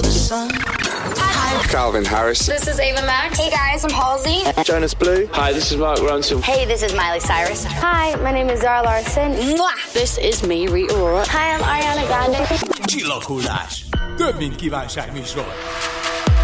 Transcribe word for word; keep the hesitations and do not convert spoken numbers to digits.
Calvin Harris. This is Ava Max. Hey guys, I'm Halsey. Jonas Blue. Hi, this is Mark Ronson. Hey, this is Miley Cyrus. Hi, my name is Zara Larsson. Mwah! This is me, Rita Ora. Hi, I'm Ariana Grande. Csillaghullás. Több, mint kívánság műsor.